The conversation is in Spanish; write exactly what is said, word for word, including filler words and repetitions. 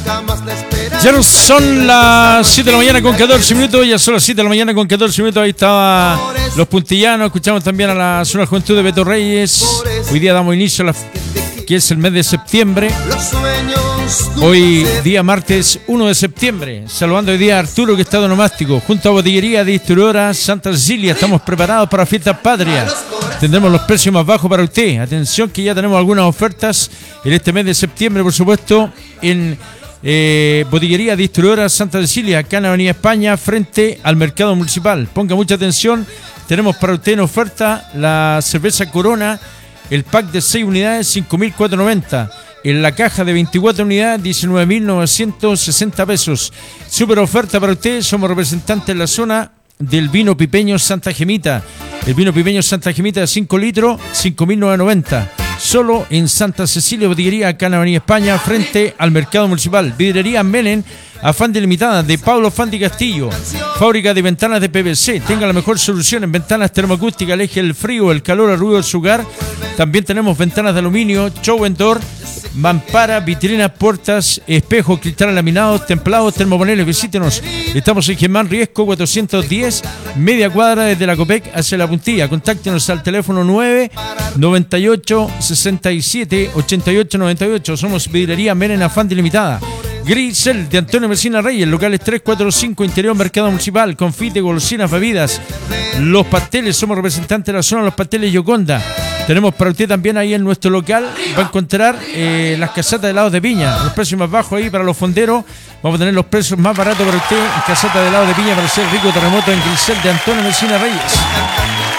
Ya no son las siete de la mañana con catorce minutos, ya son las siete de la mañana con catorce minutos. Ahí estaba Los Puntillanos, escuchamos también a la Zona Juventud de Beto Reyes. Hoy día damos inicio a la, que es el mes de septiembre. Hoy día martes uno de septiembre. Saludando hoy día a Arturo, que está de onomástico. Junto a Botillería Distribuidora Santa Cecilia, estamos preparados para Fiestas Patrias. Tendremos los precios más bajos para usted. Atención que ya tenemos algunas ofertas en este mes de septiembre, por supuesto, en eh, Botillería Distribuidora Santa Cecilia, acá en la Avenida España, frente al Mercado Municipal. Ponga mucha atención, tenemos para usted en oferta la cerveza Corona, el pack de seis unidades, cinco mil cuatrocientos noventa. En la caja de veinticuatro unidades, diecinueve mil novecientos sesenta pesos. Super oferta para usted. Somos representantes en la zona del vino pipeño Santa Gemita. El vino pipeño Santa Gemita de cinco litros, cinco mil novecientos noventa. Solo en Santa Cecilia Botillería, acá en la Avenida España, frente al Mercado Municipal. Vidrería Menen, Afán de Limitada, de Pablo Fandi Castillo. Fábrica de ventanas de P V C. Tenga la mejor solución en ventanas termoacústicas, aleje el frío, el calor, el ruido del su hogar. También tenemos ventanas de aluminio, show and door, mampara, vitrinas, puertas, espejos, cristales laminados, templados, termopaneles. Visítenos. Estamos en Germán Riesco cuatrocientos diez, media cuadra desde la Copec hacia la Puntilla. Contáctenos al teléfono nueve noventa y ocho sesenta y siete ochenta y ocho noventa y ocho. Somos Vidrería Menen, Afán de Limitada. Grisel de Antonio Mesina Reyes, locales tres cuatro cinco, interior Mercado Municipal, confite, golosinas, bebidas. Los pasteles, somos representantes de la zona de los pasteles Yoconda. Tenemos para usted también ahí en nuestro local, va a encontrar eh, las casatas de helados de piña, los precios más bajos ahí para los fonderos. Vamos a tener los precios más baratos para usted en casatas de helados de piña para hacer rico terremoto en Grisel de Antonio Mesina Reyes.